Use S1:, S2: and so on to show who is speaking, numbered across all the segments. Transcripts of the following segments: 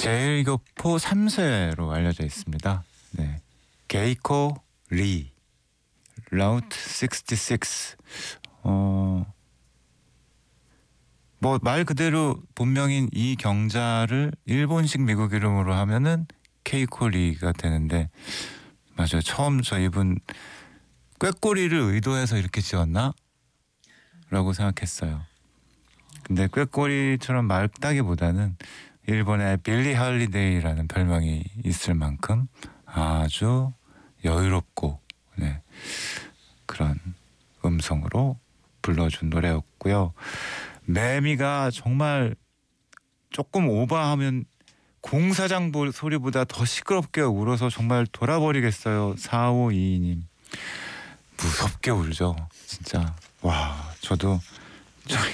S1: 제1교포 3세로 알려져 있습니다. 네. 게이코 리 라우트 66. 뭐 말 그대로 본명인 이 경자를 일본식 미국 이름으로 하면은 케이코 리가 되는데, 맞아요. 처음 저 이분 꾀꼬리를 의도해서 이렇게 지었나? 라고 생각했어요. 근데 꾀꼬리처럼 맑다기보다는 일본의 빌리 할리데이라는 별명이 있을 만큼 아주 여유롭고, 네, 그런 음성으로 불러준 노래였고요. 매미가 정말 조금 오버하면 공사장 소리보다 더 시끄럽게 울어서 정말 돌아버리겠어요. 4522님. 무섭게 울죠. 진짜. 와, 저도 저희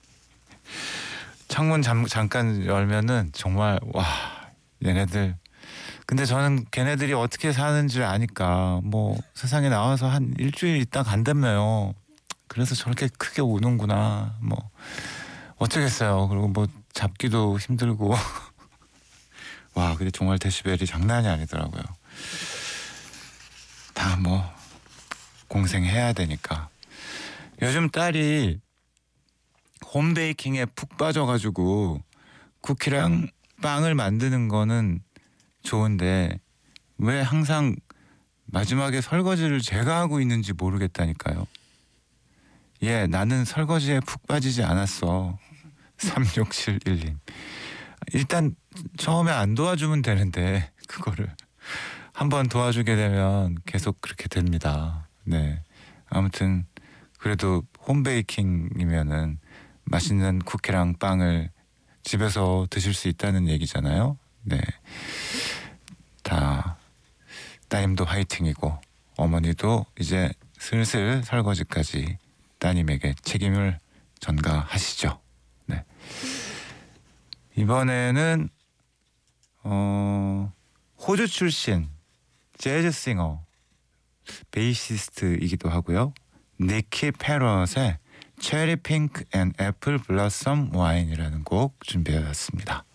S1: 창문 잠깐 열면은 정말, 와, 얘네들. 근데 저는 걔네들이 어떻게 사는지를 아니까 뭐 세상에 나와서 한 일주일 있다 간다며요. 그래서 저렇게 크게 우는구나. 뭐 어쩌겠어요. 그리고 뭐 잡기도 힘들고. 와, 근데 정말 데시벨이 장난이 아니더라고요. 다 뭐 공생해야 되니까. 요즘 딸이 홈베이킹에 푹 빠져가지고 쿠키랑 빵을 만드는 거는 좋은데 왜 항상 마지막에 설거지를 제가 하고 있는지 모르겠다니까요. 예, 나는 설거지에 푹 빠지지 않았어. 3671님. 일단 처음에 안 도와주면 되는데 그거를 한번 도와주게 되면 계속 그렇게 됩니다. 네. 아무튼 그래도 홈베이킹이면은 맛있는 쿠키랑 빵을 집에서 드실 수 있다는 얘기잖아요. 네. 다 따님도 화이팅이고 어머니도 이제 슬슬 설거지까지 따님에게 책임을 전가하시죠. 네. 이번에는 호주 출신 재즈싱어 베이시스트이기도 하고요. 니키 페럿의 체리 핑크 앤 애플 블러썸 와인이라는 곡 준비해왔습니다.